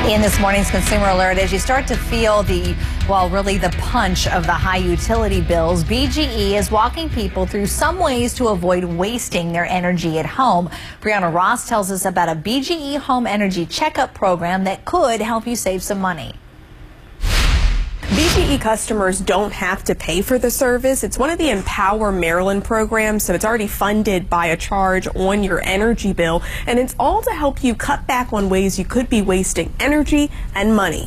In this morning's Consumer Alert, as you start to feel the punch of the high utility bills, BGE is walking people through some ways to avoid wasting their energy at home. Brianna Ross tells us about a BGE home energy checkup program that could help you save some money. BGE customers don't have to pay for the service. It's one of the Empower Maryland programs, so it's already funded by a charge on your energy bill, and it's all to help you cut back on ways you could be wasting energy and money.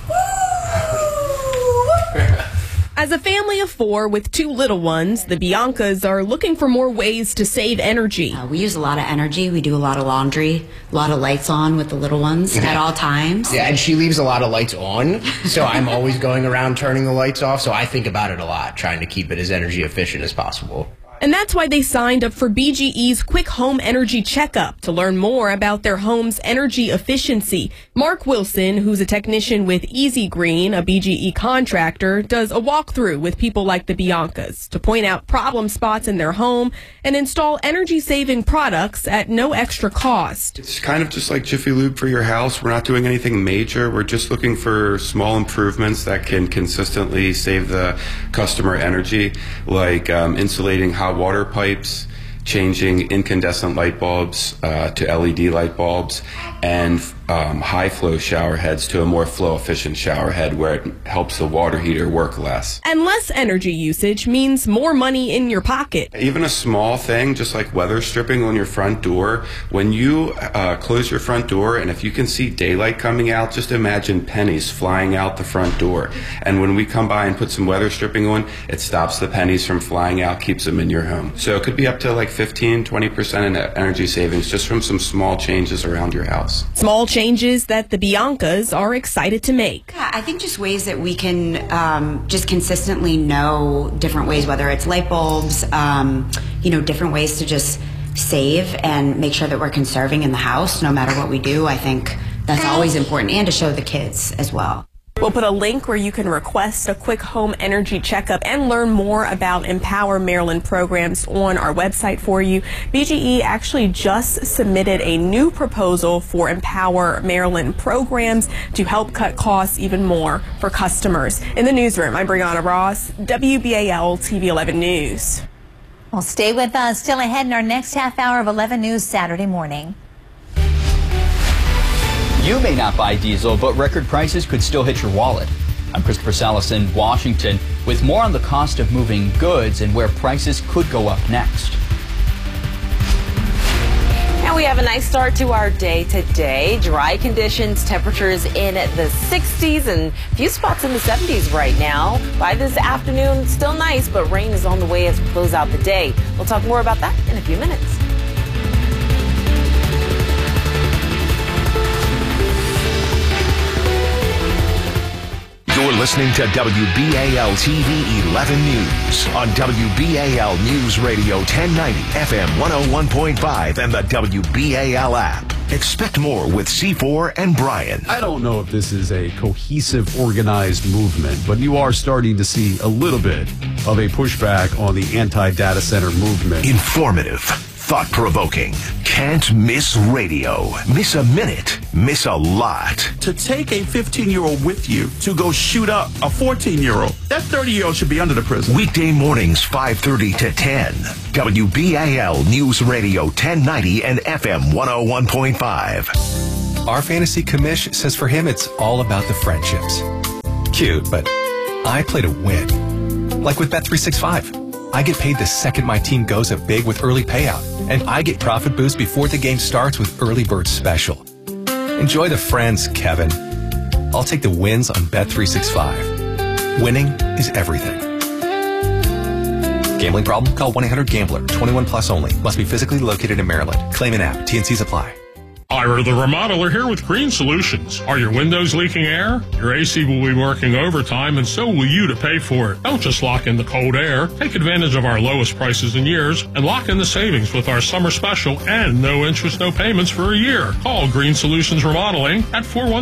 As a family of 4 with 2 little ones, the Biancas are looking for more ways to save energy. We use a lot of energy. We do a lot of laundry, a lot of lights on with the little ones at all times. Yeah, and she leaves a lot of lights on, so I'm always going around turning the lights off, so I think about it a lot, trying to keep it as energy efficient as possible. And that's why they signed up for BGE's Quick Home Energy Checkup to learn more about their home's energy efficiency. Mark Wilson, who's a technician with Easy Green, a BGE contractor, does a walkthrough with people like the Biancas to point out problem spots in their home and install energy-saving products at no extra cost. It's kind of just like Jiffy Lube for your house. We're not doing anything major. We're just looking for small improvements that can consistently save the customer energy, like insulating hot water pipes, changing incandescent light bulbs to LED light bulbs, and high flow shower heads to a more flow efficient shower head where it helps the water heater work less. And less energy usage means more money in your pocket. Even a small thing, just like weather stripping on your front door, when you close your front door and if you can see daylight coming out, just imagine pennies flying out the front door. And when we come by and put some weather stripping on, it stops the pennies from flying out, keeps them in your home. So it could be up to like 15-20% in energy savings just from some small changes around your house. Small changes that the Biancas are excited to make. Yeah, I think just ways that we can just consistently know different ways, whether it's light bulbs, different ways to just save and make sure that we're conserving in the house no matter what we do. I think that's always important, and to show the kids as well. We'll put a link where you can request a quick home energy checkup and learn more about Empower Maryland programs on our website for you. BGE actually just submitted a new proposal for Empower Maryland programs to help cut costs even more for customers. In the newsroom, I'm Brianna Ross, WBAL TV 11 News. Well, stay with us. Still ahead in our next half hour of 11 News Saturday morning. You may not buy diesel, but record prices could still hit your wallet. I'm Christopher Salas in Washington with more on the cost of moving goods and where prices could go up next. And we have a nice start to our day today. Dry conditions, temperatures in the 60s and a few spots in the 70s right now. By this afternoon, still nice, but rain is on the way as we close out the day. We'll talk more about that in a few minutes. You're listening to WBAL TV 11 News on WBAL News Radio 1090, FM 101.5, and the WBAL app. Expect more with C4 and Brian. I don't know if this is a cohesive, organized movement, but you are starting to see a little bit of a pushback on the anti-data center movement. Informative, thought-provoking, can't miss radio. Miss a minute, miss a lot. To take a 15-year-old with you to go shoot up a 14-year-old, that 30-year-old should be under the prison. Weekday mornings 5:30 to 10. WBAL News Radio 1090 and FM 101.5. Our fantasy commish says for him it's all about the friendships. Cute, but I play to win. Like with Bet365. I get paid the second my team goes up big with early payout, and I get profit boost before the game starts with Early Bird Special. Enjoy the friends, Kevin. I'll take the wins on Bet365. Winning is everything. Gambling problem? Call 1-800-GAMBLER. 21 plus only. Must be physically located in Maryland. Claim an app. T&Cs apply. Ira the Remodeler here with Green Solutions. Are your windows leaking air? Your AC will be working overtime, and so will you to pay for it. Don't just lock in the cold air. Take advantage of our lowest prices in years and lock in the savings with our summer special and no interest, no payments for a year. Call Green Solutions Remodeling at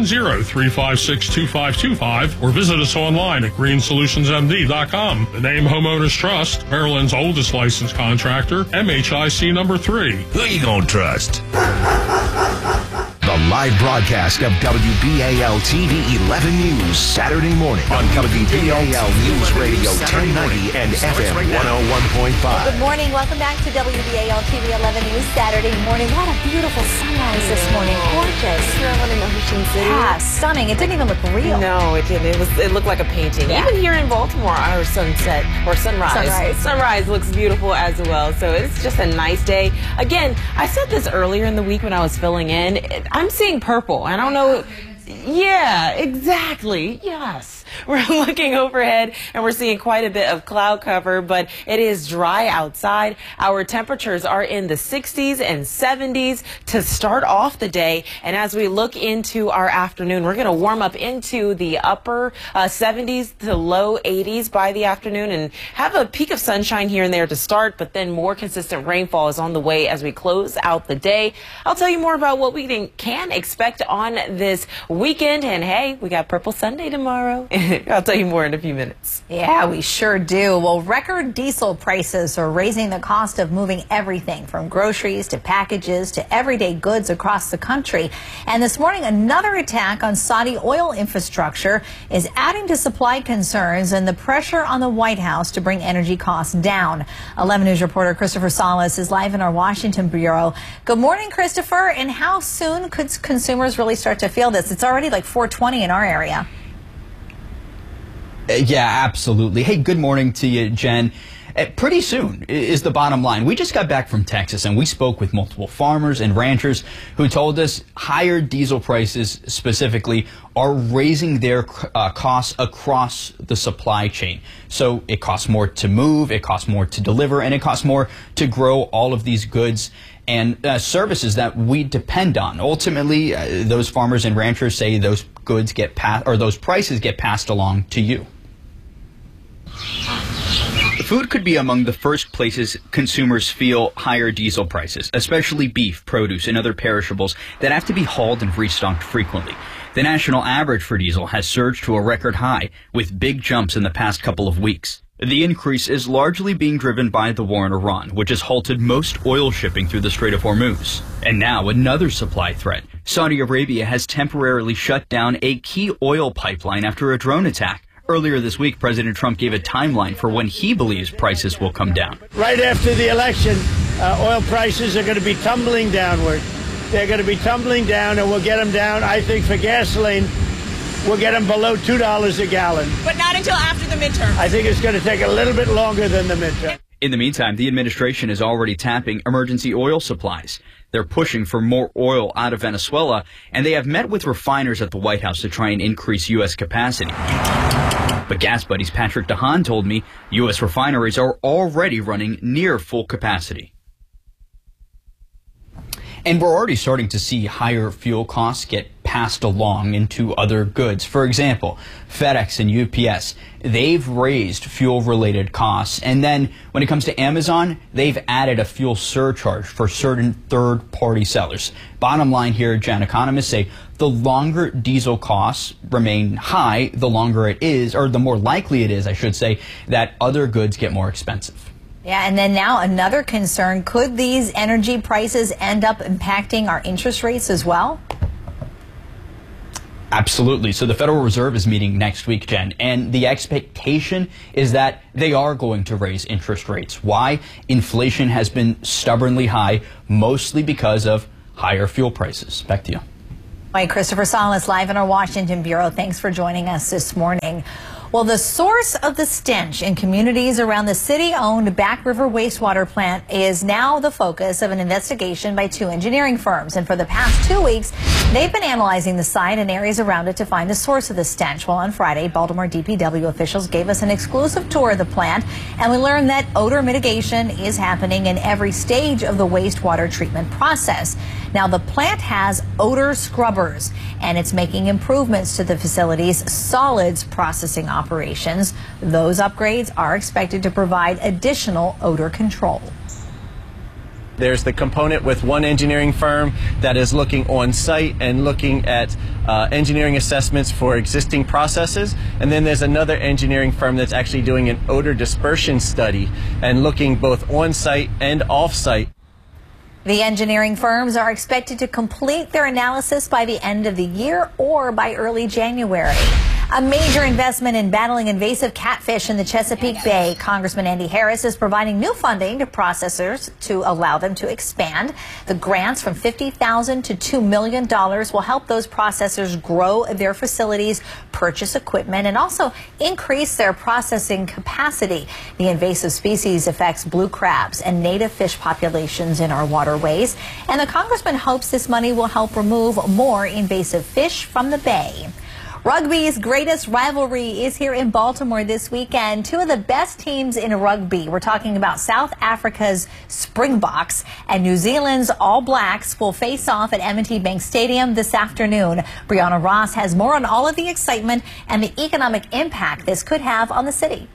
410-356-2525 or visit us online at greensolutionsmd.com. The name Homeowners Trust, Maryland's oldest licensed contractor, MHIC number 3. Who you gonna trust? The live broadcast of WBAL TV 11 News Saturday morning on WBAL News Radio 1090 and FM 101.5. Good morning. Welcome back to WBAL TV 11 News Saturday morning. What a beautiful sunrise this morning. Gorgeous. In Ocean City. Yeah, stunning. It didn't even look real. No, it didn't. It looked like a painting. Yeah. Even here in Baltimore, our sunset or sunrise. Sunrise looks beautiful as well. So it's just a nice day. Again, I said this earlier in the week when I was filling in. I'm seeing purple. I don't know. Yeah, exactly. Yes. We're looking overhead and we're seeing quite a bit of cloud cover, but it is dry outside. Our temperatures are in the 60s and 70s to start off the day. And as we look into our afternoon, we're going to warm up into the upper 70s to low 80s by the afternoon and have a peak of sunshine here and there to start, but then more consistent rainfall is on the way as we close out the day. I'll tell you more about what we can expect on this weekend. And hey, we got Purple Sunday tomorrow. I'll tell you more in a few minutes. Yeah, we sure do. Well, record diesel prices are raising the cost of moving everything from groceries to packages to everyday goods across the country. And this morning, another attack on Saudi oil infrastructure is adding to supply concerns and the pressure on the White House to bring energy costs down. 11 News reporter Christopher Salas is live in our Washington bureau. Good morning, Christopher. And how soon could consumers really start to feel this? It's already like 4:20 in our area. Yeah, absolutely. Hey, good morning to you, Jen. Pretty soon is the bottom line. We just got back from Texas and we spoke with multiple farmers and ranchers who told us higher diesel prices specifically are raising their costs across the supply chain. So it costs more to move, it costs more to deliver, and it costs more to grow all of these goods and services that we depend on. Ultimately, those farmers and ranchers say those goods get those prices get passed along to you. Food could be among the first places consumers feel higher diesel prices, especially beef, produce, and other perishables that have to be hauled and restocked frequently. The national average for diesel has surged to a record high, with big jumps in the past couple of weeks. The increase is largely being driven by the war in Iran, which has halted most oil shipping through the Strait of Hormuz. And now another supply threat. Saudi Arabia has temporarily shut down a key oil pipeline after a drone attack. Earlier this week, President Trump gave a timeline for when he believes prices will come down. Right after the election, oil prices are going to be tumbling downward. They're going to be tumbling down, and we'll get them down. I think for gasoline, we'll get them below $2 a gallon. But not until after the midterm. I think it's going to take a little bit longer than the midterm. In the meantime, the administration is already tapping emergency oil supplies. They're pushing for more oil out of Venezuela, and they have met with refiners at the White House to try and increase U.S. capacity. But Gas Buddy's Patrick DeHaan told me U.S. refineries are already running near full capacity. And we're already starting to see higher fuel costs get passed along into other goods. For example, FedEx and UPS, they've raised fuel-related costs. And then when it comes to Amazon, they've added a fuel surcharge for certain third-party sellers. Bottom line here, Jen, economists say the longer diesel costs remain high, the longer it is, or the more likely it is, I should say, that other goods get more expensive. Yeah, and then now another concern. Could these energy prices end up impacting our interest rates as well? Absolutely. So the Federal Reserve is meeting next week, Jen, and the expectation is that they are going to raise interest rates. Why? Inflation has been stubbornly high, mostly because of higher fuel prices. Back to you. All right, Christopher Salas, live in our Washington bureau. Thanks for joining us this morning. Well, the source of the stench in communities around the city-owned Back River wastewater plant is now the focus of an investigation by 2 engineering firms. And for the past 2 weeks, they've been analyzing the site and areas around it to find the source of the stench. Well, on Friday, Baltimore DPW officials gave us an exclusive tour of the plant, and we learned that odor mitigation is happening in every stage of the wastewater treatment process. Now, the plant has odor scrubbers, and it's making improvements to the facility's solids processing operations. Those upgrades are expected to provide additional odor control. There's the component with one engineering firm that is looking on site and looking at engineering assessments for existing processes. And then there's another engineering firm that's actually doing an odor dispersion study and looking both on site and off site. The engineering firms are expected to complete their analysis by the end of the year or by early January. A major investment in battling invasive catfish in the Chesapeake Bay. Congressman Andy Harris is providing new funding to processors to allow them to expand. The grants from $50,000 to $2 million will help those processors grow their facilities, purchase equipment, and also increase their processing capacity. The invasive species affects blue crabs and native fish populations in our waterways. And the congressman hopes this money will help remove more invasive fish from the bay. Rugby's greatest rivalry is here in Baltimore this weekend. Two of the best teams in rugby. We're talking about South Africa's Springboks and New Zealand's All Blacks will face off at M&T Bank Stadium this afternoon. Brianna Ross has more on all of the excitement and the economic impact this could have on the city.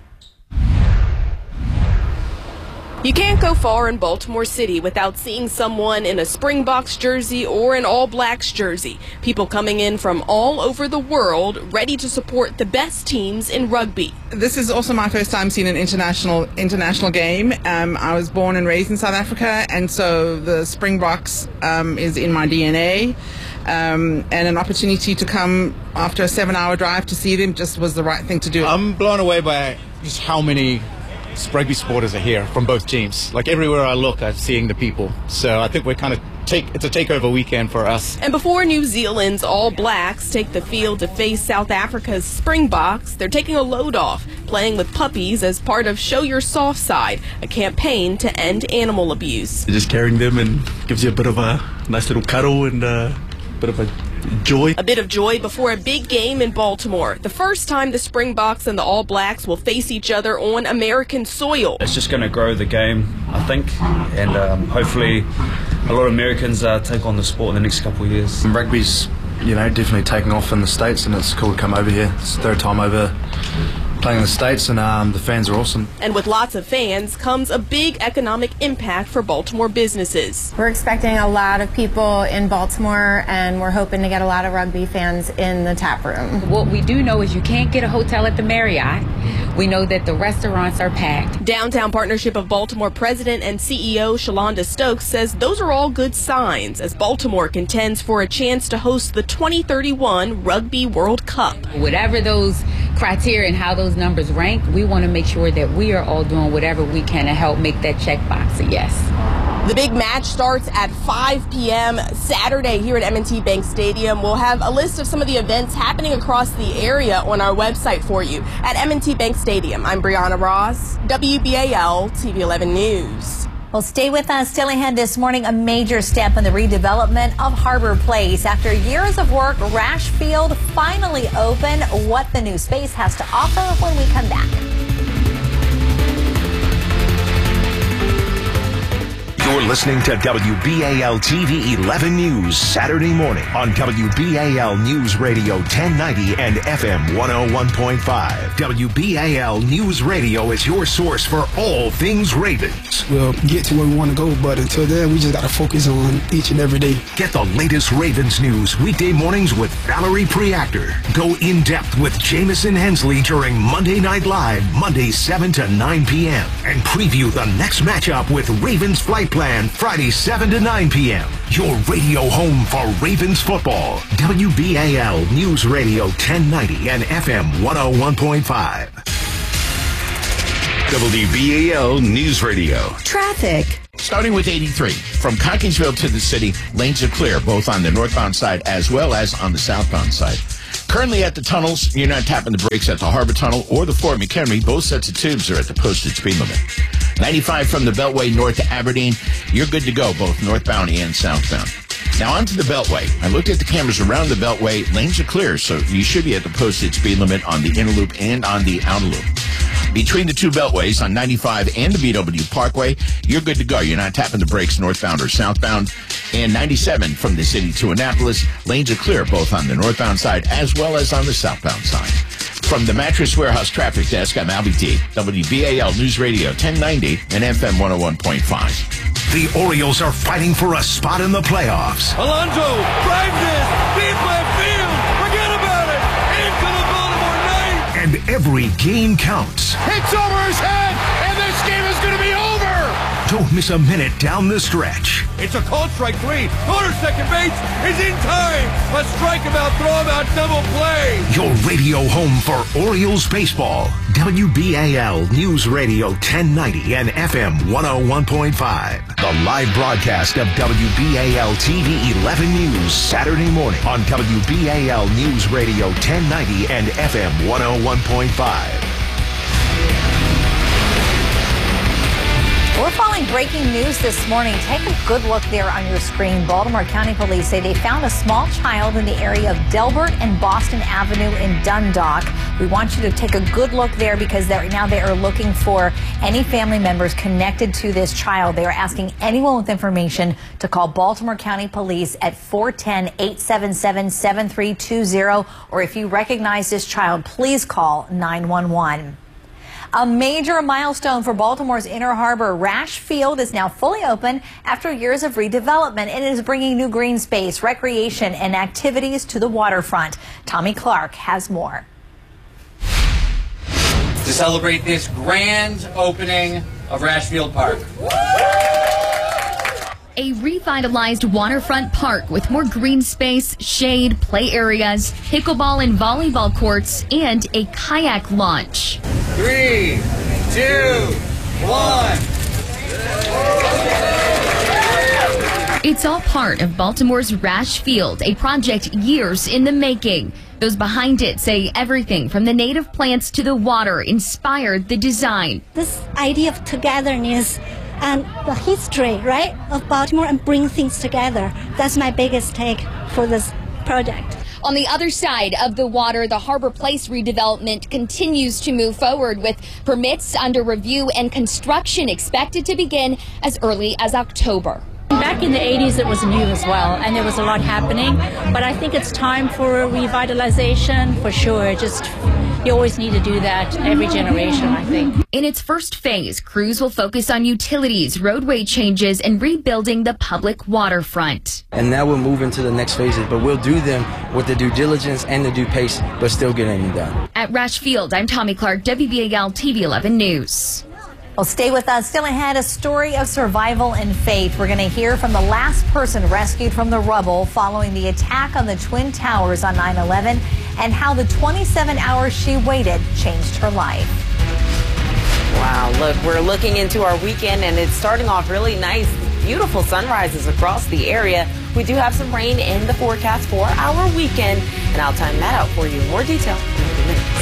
You can't go far in Baltimore City without seeing someone in a Springboks jersey or an All Blacks jersey. People coming in from all over the world ready to support the best teams in rugby. This is also my first time seeing an international game. I was born and raised in South Africa, and so the Springboks is in my DNA. And an opportunity to come after a 7-hour drive to see them just was the right thing to do. I'm blown away by just how many rugby supporters are here from both teams. Like everywhere I look, I'm seeing the people. So I think we're kind of it's a takeover weekend for us. And before New Zealand's All Blacks take the field to face South Africa's Springboks, they're taking a load off, playing with puppies as part of Show Your Soft Side, a campaign to end animal abuse. Just carrying them and gives you a bit of a nice little cuddle and a bit of a joy. A bit of joy before a big game in Baltimore. The first time the Springboks and the All Blacks will face each other on American soil. It's just going to grow the game, I think, and hopefully a lot of Americans take on the sport in the next couple of years. Rugby's, definitely taking off in the States, and it's cool to come over here. It's the third time over playing in the States, and the fans are awesome. And with lots of fans comes a big economic impact for Baltimore businesses. We're expecting a lot of people in Baltimore, and we're hoping to get a lot of rugby fans in the tap room. What we do know is you can't get a hotel at the Marriott. We know that the restaurants are packed. Downtown Partnership of Baltimore President and CEO Shalonda Stokes says those are all good signs as Baltimore contends for a chance to host the 2031 Rugby World Cup. Whatever those criteria and how those numbers rank, we want to make sure that we are all doing whatever we can to help make that checkbox a yes. The big match starts at 5 p.m. Saturday here at M&T Bank Stadium. We'll have a list of some of the events happening across the area on our website for you at M&T Bank Stadium. I'm Brianna Ross, WBAL TV 11 News. Well, stay with us. Still ahead this morning, a major step in the redevelopment of Harbor Place. After years of work, Rash Field finally open. What the new space has to offer when we come back. You're listening to WBAL TV 11 News Saturday morning on WBAL News Radio 1090 and FM 101.5. WBAL News Radio is your source for all things Ravens. We'll get to where we want to go, but until then, we just got to focus on each and every day. Get the latest Ravens news weekday mornings with Valerie Preactor. Go in depth with Jamison Hensley during Monday Night Live, Mondays 7 to 9 p.m. And preview the next matchup with Ravens Flight Plan, Friday 7 to 9 p.m. Your radio home for Ravens football. WBAL News Radio 1090 and FM 101.5. WBAL News Radio. Traffic. Starting with 83. From Cockingsville to the city, lanes are clear, both on the northbound side as well as on the southbound side. Currently at the tunnels, you're not tapping the brakes at the Harbor Tunnel or the Fort McHenry. Both sets of tubes are at the posted speed limit. 95 from the Beltway north to Aberdeen, you're good to go, both northbound and southbound. Now onto the Beltway. I looked at the cameras around the Beltway. Lanes are clear, so you should be at the posted speed limit on the inner loop and on the outer loop. Between the two beltways on 95 and the BW Parkway, you're good to go. You're not tapping the brakes northbound or southbound. And 97 from the city to Annapolis, lanes are clear both on the northbound side as well as on the southbound side. From the Mattress Warehouse Traffic Desk, I'm Albie D. WBAL News Radio 1090 and FM 101.5. The Orioles are fighting for a spot in the playoffs. Alonso drives this deep left field. Forget about it. Into the Baltimore night. And every game counts. Hits over his head, and this game is going to be over. Don't miss a minute down the stretch. It's a called strike three. Corner second base is in time. A strike him out, throw him out, double play. Your radio home for Orioles baseball. WBAL News Radio 1090 and FM 101.5. The live broadcast of WBAL TV 11 News Saturday morning on WBAL News Radio 1090 and FM 101.5. We're following breaking news this morning. Take a good look there on your screen. Baltimore County Police say they found a small child in the area of Delbert and Boston Avenue in Dundalk. We want you to take a good look there because now they are looking for any family members connected to this child. They are asking anyone with information to call Baltimore County Police at 410-877-7320. Or if you recognize this child, please call 911. A major milestone for Baltimore's Inner Harbor. Rash Field is now fully open after years of redevelopment. It is bringing new green space, recreation, and activities to the waterfront. Tommy Clark has more. To celebrate this grand opening of Rash Field Park. A revitalized waterfront park with more green space, shade, play areas, pickleball and volleyball courts, and a kayak launch. 3, 2, 1. It's all part of Baltimore's Rash Field, a project years in the making. Those behind it say everything from the native plants to the water inspired the design. This idea of togetherness and the history, right, of Baltimore and bring things together. That's my biggest take for this project. On the other side of the water, the Harbor Place redevelopment continues to move forward with permits under review and construction expected to begin as early as October. Back in the 80s, it was new as well, and there was a lot happening. But I think it's time for a revitalization, for sure. You always need to do that every generation, I think. In its first phase, crews will focus on utilities, roadway changes, and rebuilding the public waterfront. And now we're moving to the next phases, but we'll do them with the due diligence and the due pace, but still getting them done. At Rash Field, I'm Tommy Clark, WBAL TV 11 News. Well, stay with us. Still ahead, a story of survival and faith. We're going to hear from the last person rescued from the rubble following the attack on the Twin Towers on 9/11 and how the 27 hours she waited changed her life. Wow, look, we're looking into our weekend and it's starting off really nice. Beautiful sunrises across the area. We do have some rain in the forecast for our weekend, and I'll time that out for you. More detail in a few minutes.